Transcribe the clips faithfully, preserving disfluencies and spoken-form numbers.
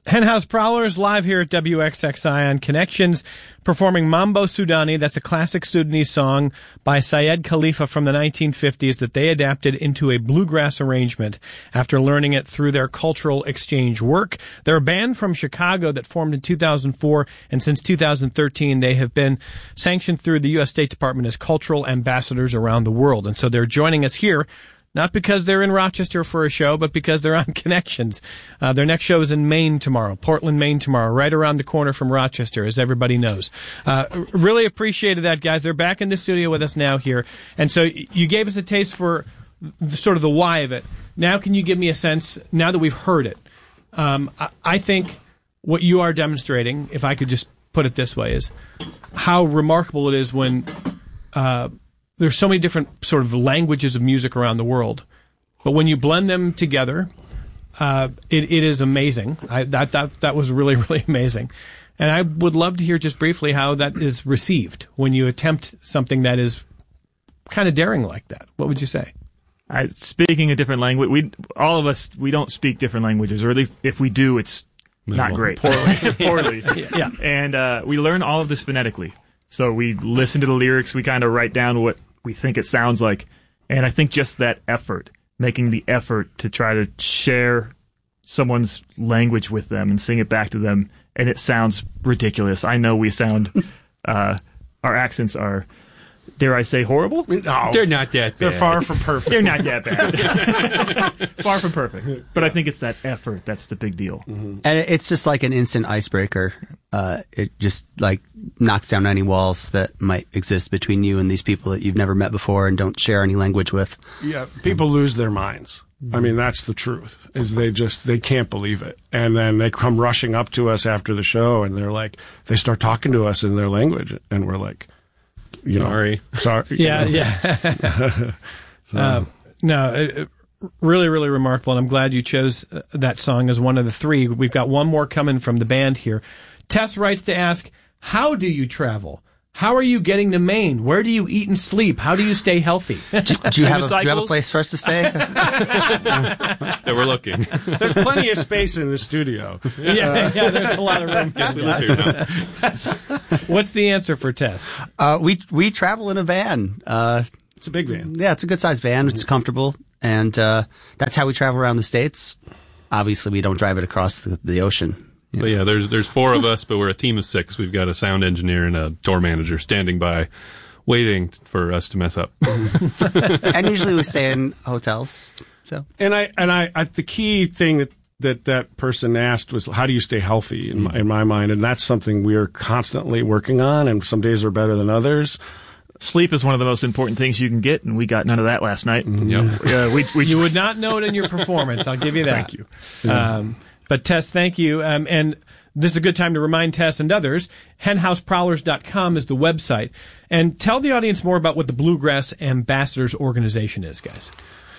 Henhouse Prowlers live here at W X X I on Connections, performing Mambo Sudani. That's a classic Sudanese song by Syed Khalifa from the nineteen fifties that they adapted into a bluegrass arrangement after learning it through their cultural exchange work. They're a band from Chicago that formed in two thousand four, and since two thousand thirteen they have been sanctioned through the U S State Department as cultural ambassadors around the world. And so they're joining us here, not because they're in Rochester for a show, but because they're on Connections. Uh, their next show is in Maine tomorrow, Portland, Maine tomorrow, right around the corner from Rochester, as everybody knows. Uh, really appreciated that, guys. They're back in the studio with us now here. And so you gave us a taste for the, sort of the why of it. Now can you give me a sense, now that we've heard it, um, I, I think what you are demonstrating, if I could just put it this way, is how remarkable it is when uh, there's so many different sort of languages of music around the world, but when you blend them together, uh, it, it is amazing. I, that, that, that was really, really amazing. And I would love to hear just briefly how that is received when you attempt something that is kind of daring like that. What would you say? I, speaking a different language, we all of us, we don't speak different languages, or at least if we do, it's not great. Poorly. Poorly. Yeah. And uh, we learn all of this phonetically. So we listen to the lyrics, we kind of write down what we think it sounds like. And I think just that effort, making the effort to try to share someone's language with them and sing it back to them, and it sounds ridiculous. I know we sound, uh, our accents are, dare I say, horrible? No, they're not that bad. They're far from perfect. They're not that bad. Far from perfect. But I think it's that effort that's the big deal. Mm-hmm. And it's just like an instant icebreaker. Uh, it just like knocks down any walls that might exist between you and these people that you've never met before and don't share any language with. Yeah, people lose their minds. I mean, that's the truth, is they just, they can't believe it. And then they come rushing up to us after the show and they're like, they start talking to us in their language. And we're like, you know, sorry. Sorry. Yeah, you know. yeah. so. uh, no, it, really, really remarkable. And I'm glad you chose uh, that song as one of the three. We've got one more coming from the band here. Tess writes to ask, how do you travel? How are you getting to Maine? Where do you eat and sleep? How do you stay healthy? do, do, you have a, do you have a place for us to stay? That we're looking. There's plenty of space in the studio. Yeah, uh, yeah, there's a lot of room. Yes, we live here now. What's the answer for Tess? Uh, we we travel in a van. Uh, it's a big van. Yeah, it's a good sized van. It's comfortable, and uh, that's how we travel around the States. Obviously, we don't drive it across the, the ocean. Yeah. But yeah, there's there's four of us, but we're a team of six. We've got a sound engineer and a tour manager standing by, waiting for us to mess up. And usually we stay in hotels. So and I and I, I the key thing that, that that person asked was, how do you stay healthy? In my, in my mind, and that's something we are constantly working on. And some days are better than others. Sleep is one of the most important things you can get, and we got none of that last night. Yep. Uh, we, we, you would not know it in your performance. I'll give you that. Thank you. Um, But Tess, thank you. Um, and this is a good time to remind Tess and others, hen house prowlers dot com is the website. And tell the audience more about what the Bluegrass Ambassadors organization is, guys.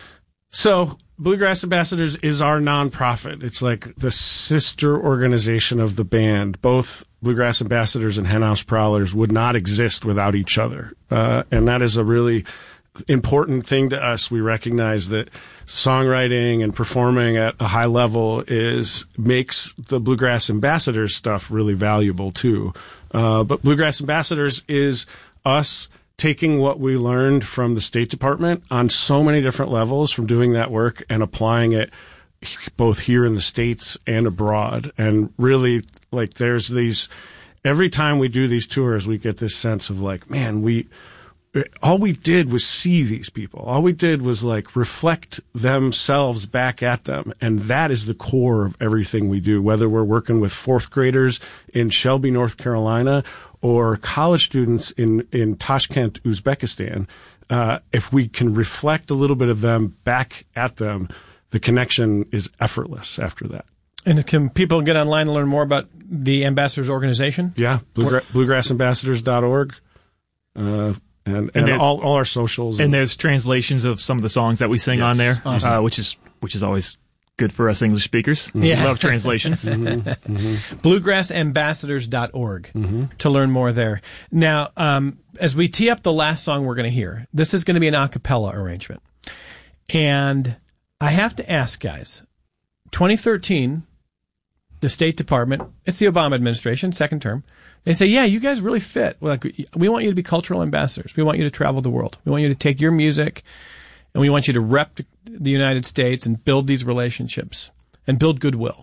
So Bluegrass Ambassadors is our nonprofit. It's like the sister organization of the band. Both Bluegrass Ambassadors and Henhouse Prowlers would not exist without each other. Uh, and that is a really important thing to us. We recognize that songwriting and performing at a high level is makes the Bluegrass Ambassadors stuff really valuable too. Uh, but Bluegrass Ambassadors is us taking what we learned from the State Department on so many different levels from doing that work and applying it both here in the States and abroad. And really, like, there's these, every time we do these tours, we get this sense of like, man, we, all we did was see these people. All we did was like reflect themselves back at them. And that is the core of everything we do, whether we're working with fourth graders in Shelby, North Carolina, or college students in, in Tashkent, Uzbekistan. Uh, if we can reflect a little bit of them back at them, the connection is effortless after that. And can people get online and learn more about the Ambassadors organization? Yeah, bluegra- bluegrass ambassadors dot org. Uh, And, and, and all, all our socials. And, and there's translations of some of the songs that we sing yes. on there, awesome. uh, which is which is always good for us English speakers. Yeah. Love translations. mm-hmm, mm-hmm. bluegrass ambassadors dot org mm-hmm. to learn more there. Now, um, as we tee up the last song we're going to hear, this is going to be an a cappella arrangement. And I have to ask, guys, twenty thirteen the State Department, it's the Obama administration, second term. They say, yeah, you guys really fit. Like, we want you to be cultural ambassadors. We want you to travel the world. We want you to take your music, and we want you to rep the United States and build these relationships and build goodwill.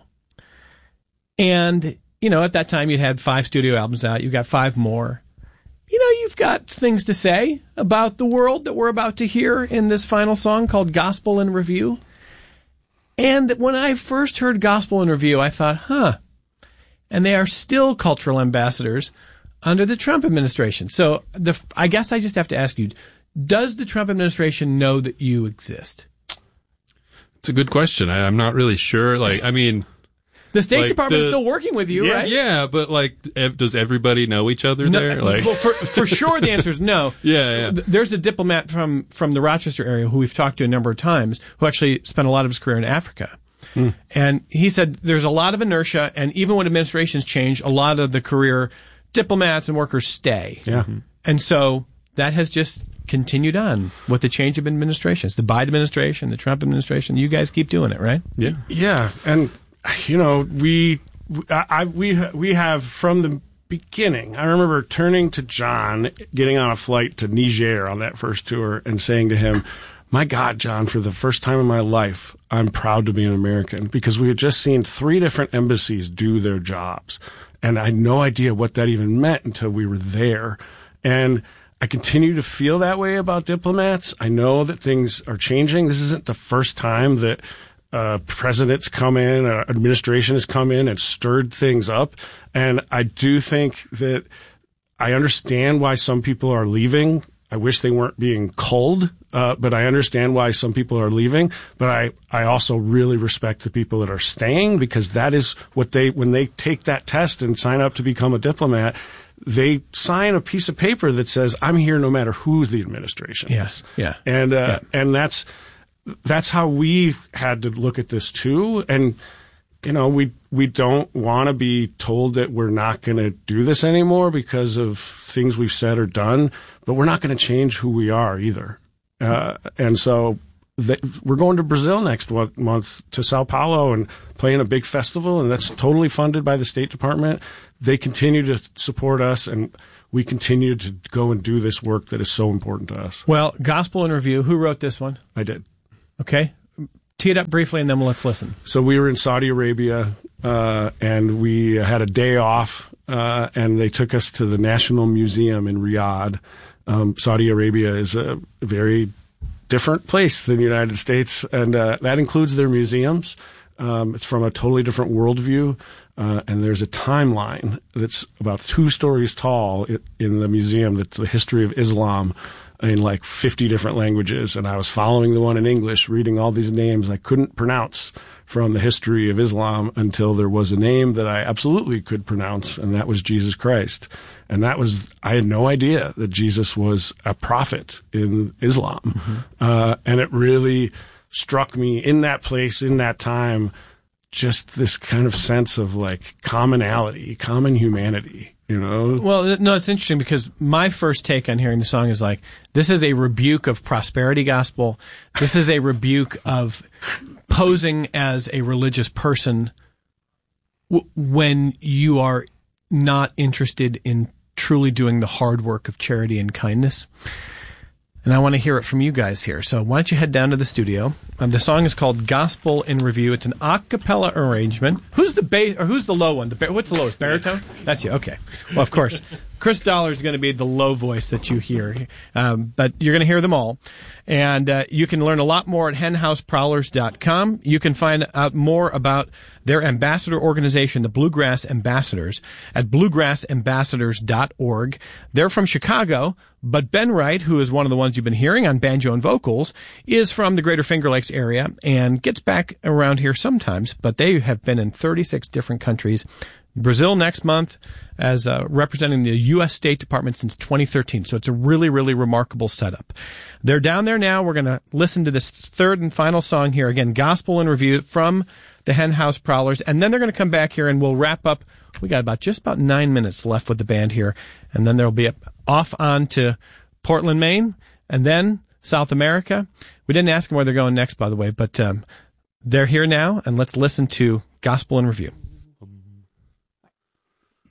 And, you know, at that time, you'd had five studio albums out. You've got five more. You know, you've got things to say about the world that we're about to hear in this final song called Gospel in Review. And when I first heard Gospel in Review, I thought, huh. And they are still cultural ambassadors under the Trump administration. So the, I guess I just have to ask you, does the Trump administration know that you exist? It's a good question. I, I'm not really sure. Like, I mean... The State like Department the, is still working with you, yeah, right? Yeah, but like, ev- does everybody know each other no, there? Like, well, for, for sure, the answer is no. yeah, yeah. There's a diplomat from, from the Rochester area who we've talked to a number of times who actually spent a lot of his career in Africa. Hmm. And he said there's a lot of inertia, and even when administrations change, a lot of the career diplomats and workers stay. Yeah. Mm-hmm. And so that has just continued on with the change of administrations. The Biden administration, the Trump administration, you guys keep doing it, right? Yeah. Yeah. And, you know, we, I, I we, we have from the beginning, I remember turning to John, getting on a flight to Niger on that first tour and saying to him, my God, John, for the first time in my life, I'm proud to be an American, because we had just seen three different embassies do their jobs. And I had no idea what that even meant until we were there. And I continue to feel that way about diplomats. I know that things are changing. This isn't the first time that uh, presidents come in, uh, administration has come in and stirred things up. And I do think that I understand why some people are leaving. I wish they weren't being culled, uh, but I understand why some people are leaving. But I, I also really respect the people that are staying, because that is what they, when they take that test and sign up to become a diplomat, they sign a piece of paper that says, I'm here no matter who the administration Yes. is. Yeah. And, uh, Yeah. and that's, that's how we had to look at this too. And, you know, we, we don't want to be told that we're not going to do this anymore because of things we've said or done, but we're not going to change who we are either. Uh, and so th- we're going to Brazil next one- month to Sao Paulo and playing a big festival, and that's totally funded by the State Department. They continue to support us, and we continue to go and do this work that is so important to us. Well, Gospel in Review, who wrote this one? I did. Okay. Tee it up briefly, and then let's listen. So we were in Saudi Arabia, uh, and we had a day off, uh, and they took us to the National Museum in Riyadh. Um, Saudi Arabia is a very different place than the United States, and uh, that includes their museums. Um, it's from a totally different worldview, uh, and there's a timeline that's about two stories tall in the museum that's the history of Islam in like fifty different languages. And I was following the one in English, reading all these names I couldn't pronounce from the history of Islam until there was a name that I absolutely could pronounce, and that was Jesus Christ. And that was, I had no idea that Jesus was a prophet in Islam. Mm-hmm. Uh, and it really struck me in that place, in that time, just this kind of sense of like commonality, common humanity. You know? Well, no, it's interesting because my first take on hearing the song is like, this is a rebuke of prosperity gospel. This is a rebuke of posing as a religious person w- when you are not interested in truly doing the hard work of charity and kindness. And I want to hear it from you guys here. So why don't you head down to the studio? Um, the song is called Gospel in Review. It's an a cappella arrangement. Who's the bass, or who's the low one? The ba- what's the lowest? Baritone? That's you. Okay. Well, of course, Chris Dollar is going to be the low voice that you hear. Um, but you're going to hear them all. And uh, you can learn a lot more at hen house prowlers dot com. You can find out more about their ambassador organization, the Bluegrass Ambassadors, at bluegrass ambassadors dot org. They're from Chicago, but Ben Wright, who is one of the ones you've been hearing on banjo and vocals, is from the Greater Finger Lakes area and gets back around here sometimes, but they have been in thirty-six different countries. Brazil next month, as uh, representing the U S State Department since twenty thirteen. So it's a really, really remarkable setup. They're down there now. We're going to listen to this third and final song here. Again, Gospel in Review from the Hen House Prowlers. And then they're going to come back here and we'll wrap up. We got about just about nine minutes left with the band here. And then there'll be a, off on to Portland, Maine, and then South America. We didn't ask them where they're going next, by the way, but um, they're here now. And let's listen to Gospel in Review.